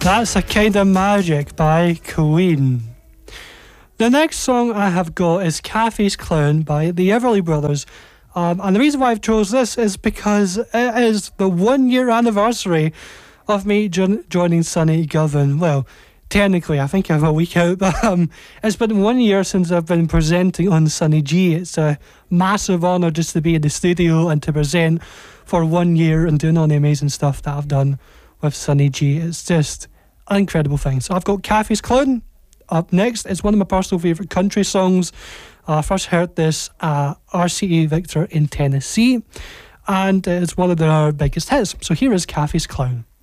That's a Kind of Magic by Queen. The next song I have got is Caffey's Clown by the Everly Brothers. And the reason why I've chose this is because it is the 1 year anniversary of me joining Sunny Govan. Well, technically, I think I have a week out, but it's been 1 year since I've been presenting on Sunny G. It's a massive honour just to be in the studio and to present for 1 year and doing all the amazing stuff that I've done with Sunny G. It's just an incredible thing. So I've got Caffey's Clown up next. It's one of my personal favourite country songs. I first heard this at RCA Victor in Tennessee, and it's one of their biggest hits. So here is Caffey's Clown.